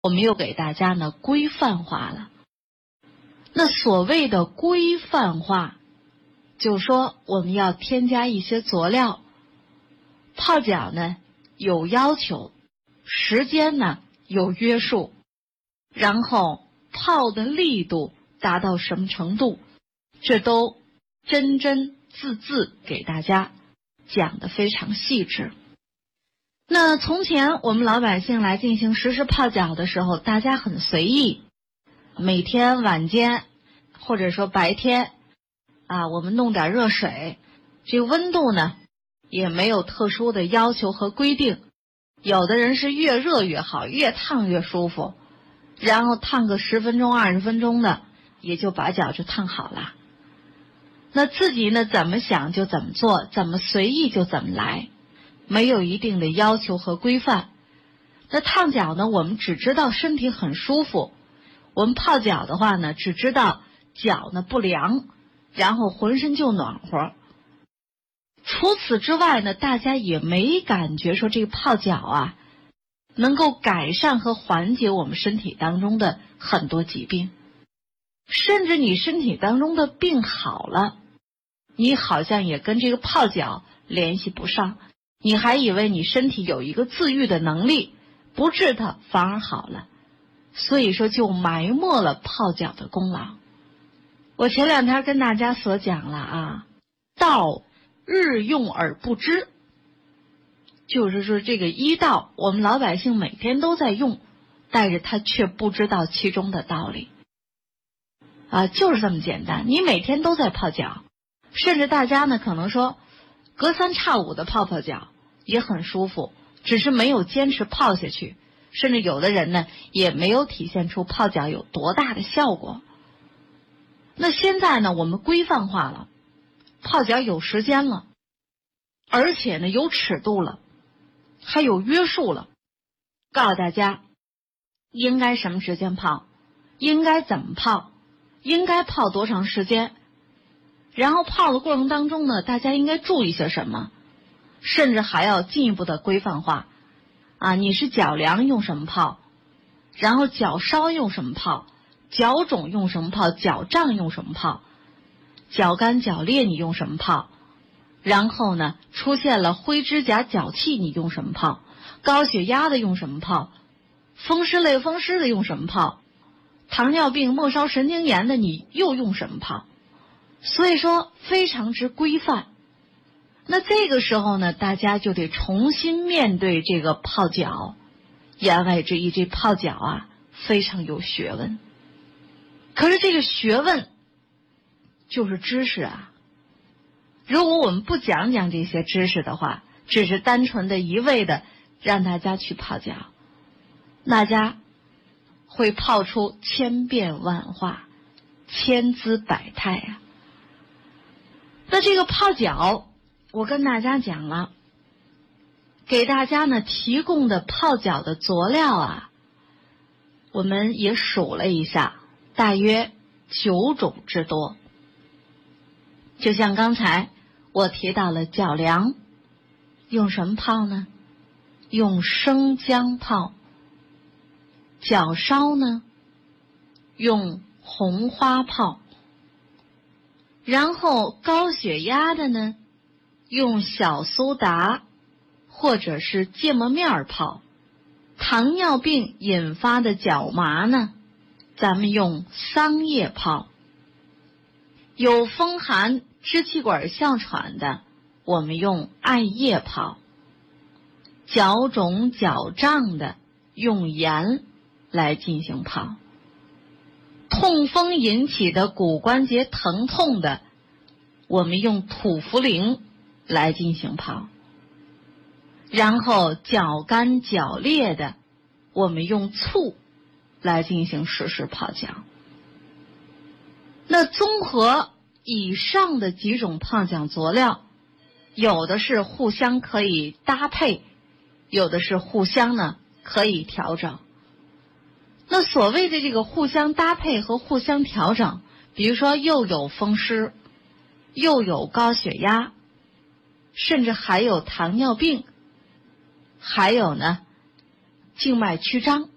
我们又给大家呢规范化了。那所谓的规范化，就是说我们要添加一些佐料，泡脚呢有要求，时间呢有约束，然后泡的力度达到什么程度，这都真真字字给大家讲得非常细致。那从前我们老百姓来进行实时泡脚的时候，大家很随意，每天晚间或者说白天我们弄点热水，这个温度呢也没有特殊的要求和规定，有的人是越热越好，越烫越舒服，然后烫个10分钟20分钟的，也就把脚就烫好了。那自己呢怎么想就怎么做，怎么随意就怎么来，没有一定的要求和规范。那烫脚呢，我们只知道身体很舒服，我们泡脚的话呢，只知道脚呢不凉，然后浑身就暖和。除此之外呢，大家也没感觉说这个泡脚能够改善和缓解我们身体当中的很多疾病，甚至你身体当中的病好了，你好像也跟这个泡脚联系不上，你还以为你身体有一个自愈的能力，不治它反而好了，所以说就埋没了泡脚的功劳。我前2天跟大家所讲了道日用而不知，就是说这个医道我们老百姓每天都在用，但是他却不知道其中的道理就是这么简单。你每天都在泡脚，甚至大家呢可能说隔3差5的泡泡脚也很舒服，只是没有坚持泡下去，甚至有的人呢也没有体现出泡脚有多大的效果。那现在呢我们规范化了，泡脚有时间了，而且呢有尺度了，还有约束了，告诉大家应该什么时间泡，应该怎么泡，应该泡多长时间，然后泡的过程当中呢大家应该注意些什么，甚至还要进一步的规范化你是脚凉用什么泡，然后脚烧用什么泡，脚肿用什么泡，脚胀用什么泡，脚干脚裂你用什么泡，然后呢出现了灰指甲脚气你用什么泡，高血压的用什么泡，风湿类风湿的用什么泡，糖尿病末梢神经炎的你又用什么泡。所以说非常之规范。那这个时候呢大家就得重新面对这个泡脚。言外之意，这泡脚非常有学问。可是这个学问就是知识如果我们不讲这些知识的话，只是单纯的一味的让大家去泡脚，大家会泡出千变万化，千姿百态那这个泡脚我跟大家讲了，给大家呢提供的泡脚的佐料我们也数了一下，大约9种之多。就像刚才我提到了脚凉，用什么泡呢？用生姜泡。脚烧呢，用红花泡。然后高血压的呢，用小苏打或者是芥末面泡。糖尿病引发的脚麻呢，咱们用桑叶泡。有风寒支气管哮喘的，我们用艾叶泡。脚肿脚胀的，用盐来进行泡。痛风引起的骨关节疼痛的，我们用土茯苓来进行泡。然后脚干脚裂的，我们用醋来进行实时泡脚。那综合以上的几种泡脚佐料，有的是互相可以搭配，有的是互相呢可以调整。那所谓的这个互相搭配和互相调整，比如说又有风湿，又有高血压，甚至还有糖尿病，还有呢静脉曲张，